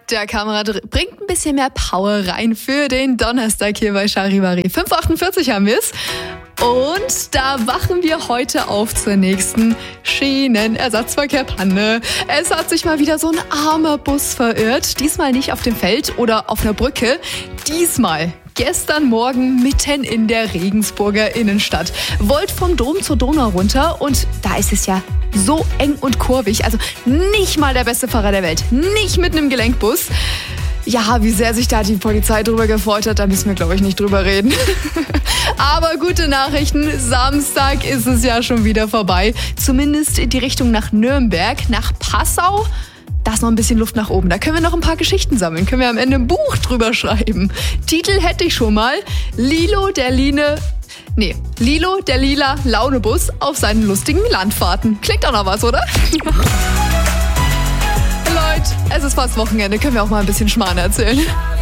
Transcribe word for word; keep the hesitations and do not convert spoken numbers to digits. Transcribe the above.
Der Kamerad bringt ein bisschen mehr Power rein für den Donnerstag hier bei Charivari. fünf Uhr achtundvierzig haben wir es. Und da wachen wir heute auf zur nächsten Schienenersatzverkehr-Panne. Es hat sich mal wieder so ein armer Bus verirrt. Diesmal nicht auf dem Feld oder auf einer Brücke. Diesmal gestern Morgen mitten in der Regensburger Innenstadt. Wollt vom Dom zur Donau runter und da ist es ja so eng und kurvig. Also nicht mal der beste Fahrer der Welt. Nicht mit einem Gelenkbus. Ja, wie sehr sich da die Polizei drüber gefreut hat, da müssen wir, glaube ich, nicht drüber reden. Aber gute Nachrichten, Samstag ist es ja schon wieder vorbei. Zumindest in die Richtung nach Nürnberg, nach Passau. Da ist noch ein bisschen Luft nach oben. Da können wir noch ein paar Geschichten sammeln. Können wir am Ende ein Buch drüber schreiben. Titel hätte ich schon mal. Lilo, der Line... Nee, Lilo, der lila Launebus auf seinen lustigen Landfahrten. Klingt auch noch was, oder? Leute, es ist fast Wochenende. Können wir auch mal ein bisschen Schmarrn erzählen.